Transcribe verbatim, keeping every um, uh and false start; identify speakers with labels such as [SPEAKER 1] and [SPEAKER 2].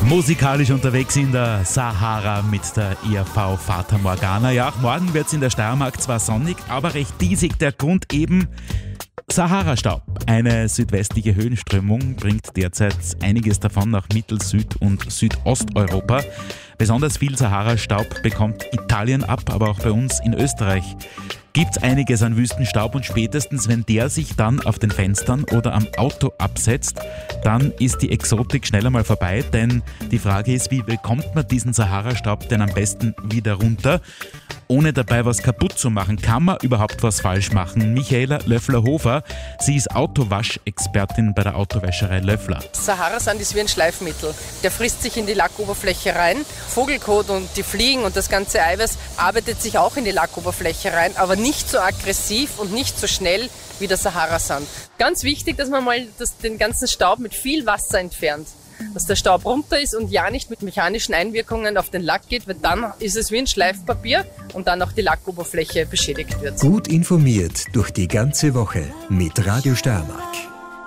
[SPEAKER 1] Musikalisch unterwegs in der Sahara mit der I A V Fata Morgana. Ja, auch morgen wird es in der Steiermark zwar sonnig, aber recht diesig. Der Grund eben Sahara-Staub. Eine südwestliche Höhenströmung bringt derzeit einiges davon nach Mittel-, Süd- und Südosteuropa. Besonders viel Sahara-Staub bekommt Italien ab, aber auch bei uns in Österreich gibt's einiges an Wüstenstaub, und spätestens wenn der sich dann auf den Fenstern oder am Auto absetzt, dann ist die Exotik schnell einmal vorbei, denn die Frage ist, wie bekommt man diesen Sahara-Staub denn am besten wieder runter, ohne dabei was kaputt zu machen? Kann man überhaupt was falsch machen? Michaela Löffler-Hofer, sie ist Autowaschexpertin bei der Autowäscherei Löffler.
[SPEAKER 2] Sahara-Sand ist wie ein Schleifmittel. Der frisst sich in die Lackoberfläche rein. Vogelkot und die Fliegen und das ganze Eiweiß arbeitet sich auch in die Lackoberfläche rein, aber nicht so aggressiv und nicht so schnell wie der Sahara-Sand. Ganz wichtig, dass man mal das, den ganzen Staub mit viel Wasser entfernt. Dass der Staub runter ist und ja nicht mit mechanischen Einwirkungen auf den Lack geht, weil dann ist es wie ein Schleifpapier und dann auch die Lackoberfläche beschädigt wird.
[SPEAKER 3] Gut informiert durch die ganze Woche mit Radio Steiermark.